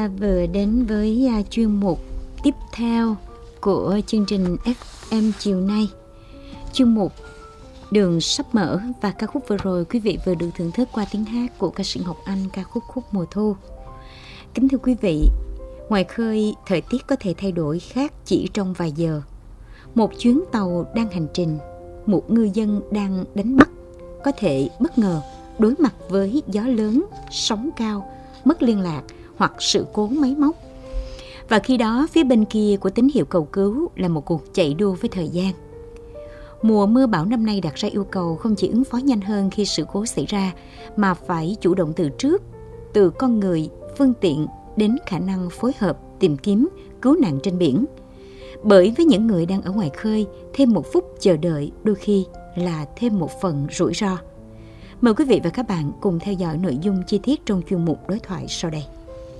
ta vừa đến với chuyên mục tiếp theo của chương trình FM chiều nay. Chuyên mục Đường sắp mở, và ca khúc vừa rồi quý vị vừa được thưởng thức qua tiếng hát của ca sĩ Ngọc Anh, ca khúc Khúc Mùa Thu. Kính thưa quý vị, ngoài khơi thời tiết có thể thay đổi khác chỉ trong vài giờ. Một chuyến tàu đang hành trình, một ngư dân đang đánh bắt có thể bất ngờ đối mặt với gió lớn, sóng cao, mất liên lạc hoặc sự cố máy móc. Và khi đó phía bên kia của tín hiệu cầu cứu là một cuộc chạy đua với thời gian. Mùa mưa bão năm nay đặt ra yêu cầu không chỉ ứng phó nhanh hơn khi sự cố xảy ra, mà phải chủ động từ trước, từ con người, phương tiện đến khả năng phối hợp tìm kiếm, cứu nạn trên biển. Bởi với những người đang ở ngoài khơi, thêm một phút chờ đợi đôi khi là thêm một phần rủi ro. Mời quý vị và các bạn cùng theo dõi nội dung chi tiết trong chuyên mục đối thoại sau đây.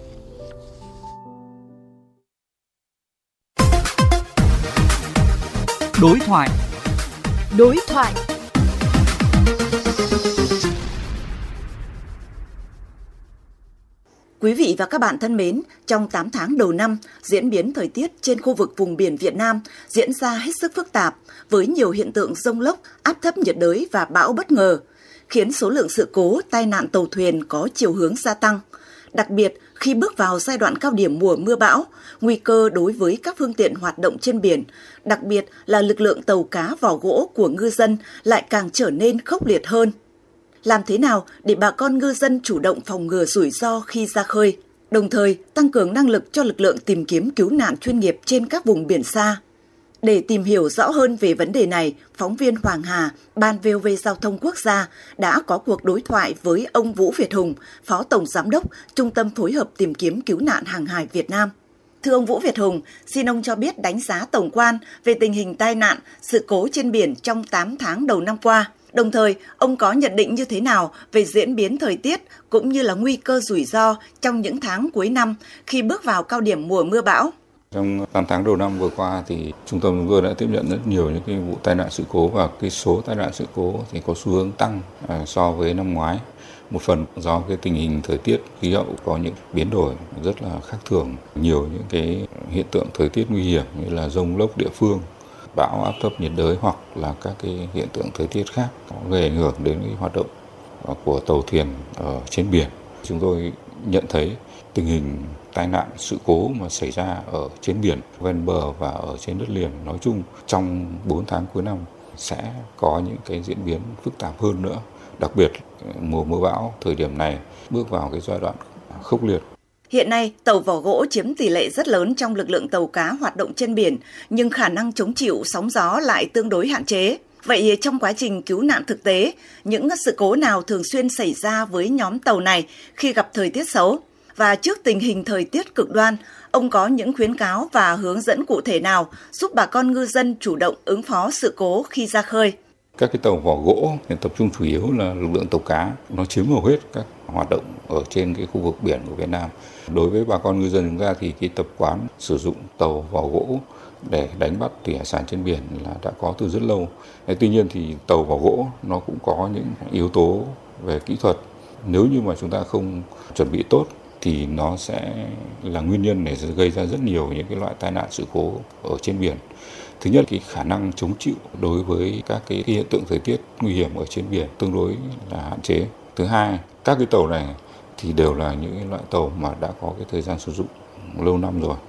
Đối thoại. Quý vị và các bạn thân mến, trong 8 tháng đầu năm, diễn biến thời tiết trên khu vực vùng biển Việt Nam diễn ra hết sức phức tạp, với nhiều hiện tượng dông lốc, áp thấp nhiệt đới và bão bất ngờ, khiến số lượng sự cố, tai nạn tàu thuyền có chiều hướng gia tăng. Đặc biệt, khi bước vào giai đoạn cao điểm mùa mưa bão, nguy cơ đối với các phương tiện hoạt động trên biển, đặc biệt là lực lượng tàu cá vỏ gỗ của ngư dân lại càng trở nên khốc liệt hơn. Làm thế nào để bà con ngư dân chủ động phòng ngừa rủi ro khi ra khơi, đồng thời tăng cường năng lực cho lực lượng tìm kiếm cứu nạn chuyên nghiệp trên các vùng biển xa? Để tìm hiểu rõ hơn về vấn đề này, phóng viên Hoàng Hà, Ban VOV Giao thông Quốc gia đã có cuộc đối thoại với ông Vũ Việt Hùng, Phó Tổng Giám đốc Trung tâm Phối hợp Tìm kiếm Cứu nạn Hàng hải Việt Nam. Thưa ông Vũ Việt Hùng, xin ông cho biết đánh giá tổng quan về tình hình tai nạn, sự cố trên biển trong 8 tháng đầu năm qua. Đồng thời, ông có nhận định như thế nào về diễn biến thời tiết cũng như là nguy cơ rủi ro trong những tháng cuối năm khi bước vào cao điểm mùa mưa bão? Trong 8 tháng đầu năm vừa qua thì trung tâm chúng tôi đã tiếp nhận rất nhiều những cái vụ tai nạn sự cố, và cái số tai nạn sự cố thì có xu hướng tăng so với năm ngoái. Một phần do cái tình hình thời tiết, khí hậu có những biến đổi rất là khác thường, nhiều những cái hiện tượng thời tiết nguy hiểm như là dông lốc địa phương, bão áp thấp nhiệt đới hoặc là các cái hiện tượng thời tiết khác gây ảnh hưởng đến cái hoạt động của tàu thuyền ở trên biển. Chúng tôi nhận thấy tình hình tai nạn sự cố mà xảy ra ở trên biển, ven bờ và ở trên đất liền nói chung trong 4 tháng cuối năm sẽ có những cái diễn biến phức tạp hơn nữa. Đặc biệt mùa mưa bão thời điểm này bước vào cái giai đoạn khốc liệt. Hiện nay, tàu vỏ gỗ chiếm tỷ lệ rất lớn trong lực lượng tàu cá hoạt động trên biển, nhưng khả năng chống chịu sóng gió lại tương đối hạn chế. Vậy trong quá trình cứu nạn thực tế, những sự cố nào thường xuyên xảy ra với nhóm tàu này khi gặp thời tiết xấu? Và trước tình hình thời tiết cực đoan, ông có những khuyến cáo và hướng dẫn cụ thể nào giúp bà con ngư dân chủ động ứng phó sự cố khi ra khơi? Các cái tàu vỏ gỗ tập trung chủ yếu là lực lượng tàu cá, nó chiếm hầu hết các hoạt động ở trên cái khu vực biển của Việt Nam. Đối với bà con ngư dân chúng ta thì cái tập quán sử dụng tàu vỏ gỗ để đánh bắt thủy hải sản trên biển là đã có từ rất lâu. Tuy nhiên thì tàu vỏ gỗ nó cũng có những yếu tố về kỹ thuật. Nếu như mà chúng ta không chuẩn bị tốt thì nó sẽ là nguyên nhân để gây ra rất nhiều những cái loại tai nạn sự cố ở trên biển. Thứ nhất, cái khả năng chống chịu đối với các cái hiện tượng thời tiết nguy hiểm ở trên biển tương đối là hạn chế. Thứ hai, các cái tàu này thì đều là những cái loại tàu mà đã có cái thời gian sử dụng lâu năm rồi,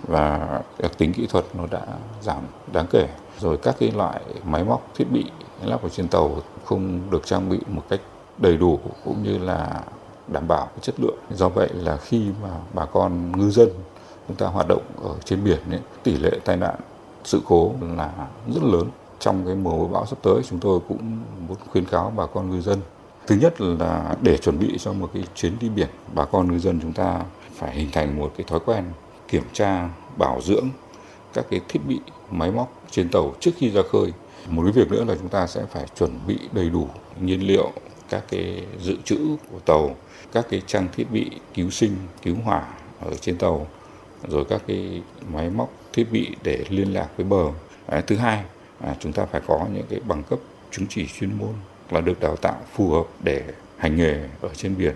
và đặc tính kỹ thuật nó đã giảm đáng kể. Rồi các cái loại máy móc thiết bị lắp ở trên tàu không được trang bị một cách đầy đủ cũng như là đảm bảo cái chất lượng. Do vậy là khi mà bà con ngư dân chúng ta hoạt động ở trên biển ấy, tỷ lệ tai nạn sự cố là rất lớn. Trong cái mùa bão sắp tới, chúng tôi cũng muốn khuyến cáo bà con ngư dân. Thứ nhất là để chuẩn bị cho một cái chuyến đi biển, bà con ngư dân chúng ta phải hình thành một cái thói quen kiểm tra, bảo dưỡng các cái thiết bị, máy móc trên tàu trước khi ra khơi. Một cái việc nữa là chúng ta sẽ phải chuẩn bị đầy đủ nhiên liệu, các cái dự trữ của tàu, các cái trang thiết bị cứu sinh, cứu hỏa ở trên tàu, rồi các cái máy móc thiết bị để liên lạc với bờ. Thứ hai, chúng ta phải có những cái bằng cấp chứng chỉ chuyên môn là được đào tạo phù hợp để hành nghề ở trên biển.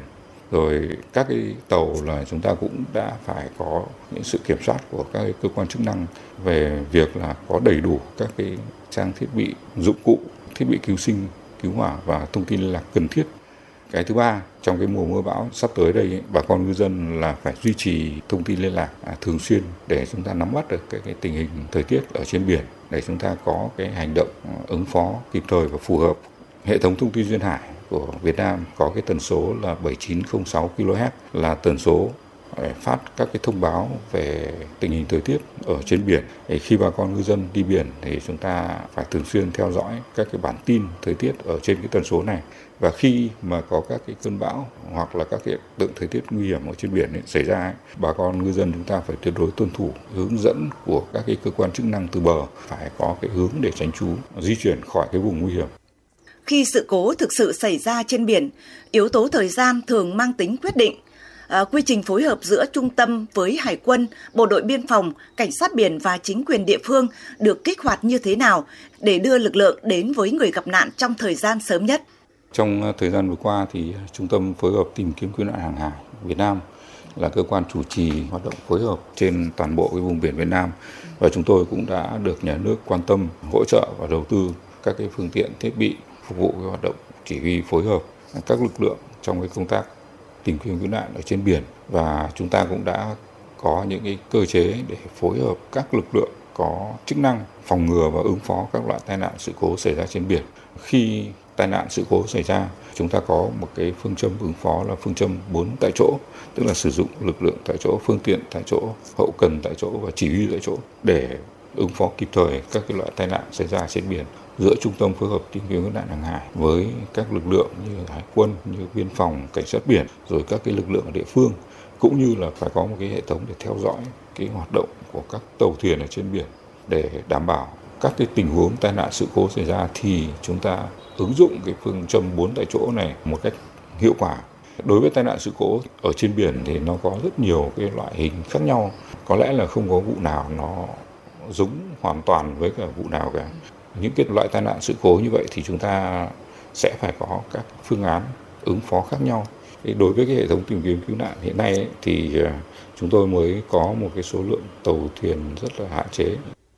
Rồi các cái tàu là chúng ta cũng đã phải có những sự kiểm soát của các cái cơ quan chức năng về việc là có đầy đủ các cái trang thiết bị, dụng cụ, thiết bị cứu sinh, cứu hỏa và thông tin liên lạc cần thiết. Cái thứ ba, trong cái mùa mưa bão sắp tới đây, bà con ngư dân là phải duy trì thông tin liên lạc thường xuyên để chúng ta nắm bắt được cái tình hình thời tiết ở trên biển, để chúng ta có cái hành động ứng phó kịp thời và phù hợp. Hệ thống thông tin duyên hải của Việt Nam có cái tần số là 7906 kHz, là tần số phát các cái thông báo về tình hình thời tiết ở trên biển. Thì khi bà con ngư dân đi biển thì chúng ta phải thường xuyên theo dõi các cái bản tin thời tiết ở trên cái tần số này. Và khi mà có các cái cơn bão hoặc là các hiện tượng thời tiết nguy hiểm ở trên biển xảy ra, bà con ngư dân chúng ta phải tuyệt đối tuân thủ hướng dẫn của các cái cơ quan chức năng từ bờ, phải có cái hướng để tránh trú, di chuyển khỏi cái vùng nguy hiểm. Khi sự cố thực sự xảy ra trên biển, yếu tố thời gian thường mang tính quyết định. Quy trình phối hợp giữa trung tâm với Hải quân, Bộ đội Biên phòng, Cảnh sát biển và chính quyền địa phương được kích hoạt như thế nào để đưa lực lượng đến với người gặp nạn trong thời gian sớm nhất? Trong thời gian vừa qua thì Trung tâm phối hợp tìm kiếm cứu nạn hàng hải Việt Nam là cơ quan chủ trì hoạt động phối hợp trên toàn bộ cái vùng biển Việt Nam, và chúng tôi cũng đã được nhà nước quan tâm hỗ trợ và đầu tư các cái phương tiện thiết bị phục vụ cái hoạt động chỉ huy phối hợp các lực lượng trong cái công tác tìm kiếm cứu nạn ở trên biển. Và chúng ta cũng đã có những cái cơ chế để phối hợp các lực lượng có chức năng phòng ngừa và ứng phó các loại tai nạn sự cố xảy ra trên biển. Khi tai nạn sự cố xảy ra, chúng ta có một cái phương châm ứng phó là phương châm 4 tại chỗ, tức là sử dụng lực lượng tại chỗ, phương tiện tại chỗ, hậu cần tại chỗ và chỉ huy tại chỗ để ứng phó kịp thời các cái loại tai nạn xảy ra trên biển. Giữa Trung tâm phối hợp tìm kiếm cứu nạn hàng hải với các lực lượng như Hải quân, như biên phòng, cảnh sát biển, rồi các cái lực lượng ở địa phương, cũng như là phải có một cái hệ thống để theo dõi cái hoạt động của các tàu thuyền ở trên biển để đảm bảo các cái tình huống tai nạn sự cố xảy ra thì chúng ta ứng dụng cái phương châm 4 tại chỗ này một cách hiệu quả. Đối với tai nạn sự cố ở trên biển thì nó có rất nhiều cái loại hình khác nhau. Có lẽ là không có vụ nào nó giống hoàn toàn với cả vụ nào cả. Những cái loại tai nạn sự cố như vậy thì chúng ta sẽ phải có các phương án ứng phó khác nhau. Đối với cái hệ thống tìm kiếm cứu nạn hiện nay ấy, thì chúng tôi mới có một cái số lượng tàu thuyền rất là hạn chế.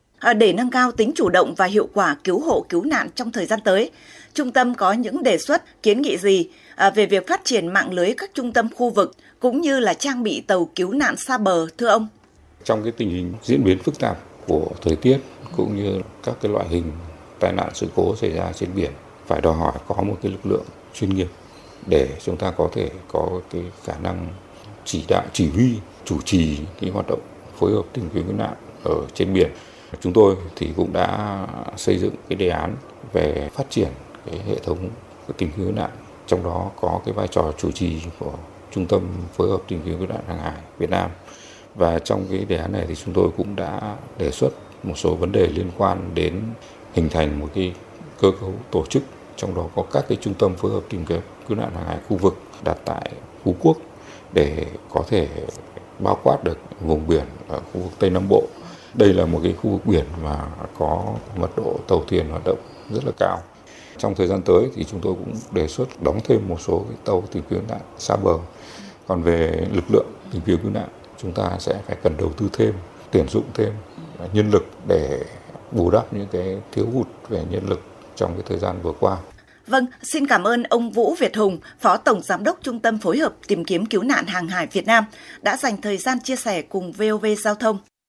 Để nâng cao tính chủ động và hiệu quả cứu hộ cứu nạn trong thời gian tới, Trung tâm có những đề xuất, kiến nghị gì về việc phát triển mạng lưới các trung tâm khu vực cũng như là trang bị tàu cứu nạn xa bờ, thưa ông? Trong cái tình hình diễn biến phức tạp của thời tiết cũng như các cái loại hình tai nạn sự cố xảy ra trên biển, phải đòi hỏi có một cái lực lượng chuyên nghiệp để chúng ta có thể có cái khả năng chỉ đạo, chỉ huy, chủ trì cái hoạt động phối hợp tìm kiếm cứu nạn ở trên biển. Chúng tôi thì cũng đã xây dựng cái đề án về phát triển cái hệ thống tìm kiếm cứu nạn, trong đó có cái vai trò chủ trì của Trung tâm phối hợp tìm kiếm cứu nạn hàng hải Việt Nam. Và trong cái đề án này thì chúng tôi cũng đã đề xuất một số vấn đề liên quan đến hình thành một cái cơ cấu tổ chức, trong đó có các cái trung tâm phối hợp tìm kiếm cứu nạn hàng hải khu vực đặt tại Phú Quốc để có thể bao quát được vùng biển ở khu vực Tây Nam Bộ. Đây là một cái khu vực biển mà có mật độ tàu thuyền hoạt động rất là cao. Trong thời gian tới thì chúng tôi cũng đề xuất đóng thêm một số cái tàu tìm kiếm cứu nạn xa bờ. Còn về lực lượng tìm kiếm cứu nạn, chúng ta sẽ phải cần đầu tư thêm, tuyển dụng thêm nhân lực để bù đắp những cái thiếu hụt về nhân lực trong cái thời gian vừa qua. Vâng, xin cảm ơn ông Vũ Việt Hùng, Phó Tổng Giám đốc Trung tâm phối hợp tìm kiếm cứu nạn hàng hải Việt Nam đã dành thời gian chia sẻ cùng VOV Giao thông.